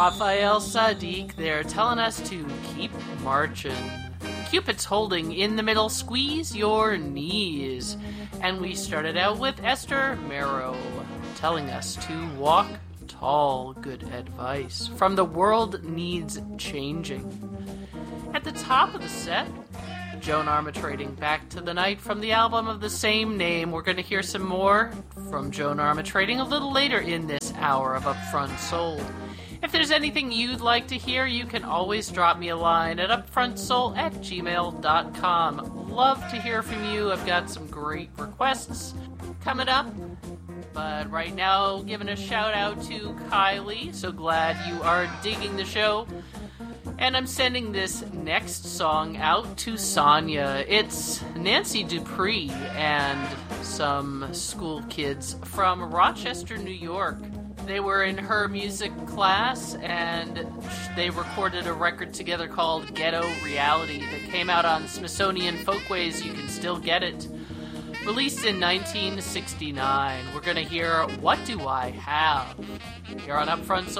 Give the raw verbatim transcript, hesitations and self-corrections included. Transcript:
Raphael Sadiq, they're telling us to keep marching. Cupid's holding in the middle, squeeze your knees. And we started out with Esther Marrow telling us to walk tall. Good advice from The World Needs Changing. At the top of the set, Joan Armatrading, Back to the Night from the album of the same name. We're going to hear some more from Joan Armatrading a little later in this hour of Upfront Soul. If there's anything you'd like to hear, you can always drop me a line at upfrontsoul at gmail dot com. Love to hear from you. I've got some great requests coming up. But right now, giving a shout out to Kylie. So glad you are digging the show. And I'm sending this next song out to Sonia. It's Nancy Dupree and some school kids from Rochester, New York. They were in her music class, and they recorded a record together called Ghetto Reality that came out on Smithsonian Folkways. You can still get it. Released in nineteen sixty-nine. We're going to hear What Do I Have? Here on Upfront Soul.